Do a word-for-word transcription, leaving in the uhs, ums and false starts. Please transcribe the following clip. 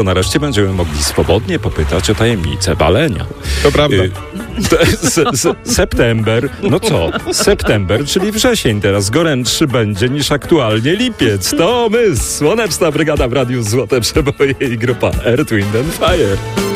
nareszcie będziemy mogli swobodnie popytać o tajemnicę balenia. To prawda. Y, to, s, s, september, no co? September, czyli wrzesień teraz gorętszy będzie niż aktualnie lipiec. To my, Słoneczna Brygada w Radiu Złote Przeboje i grupa Earth, Wind and Fire.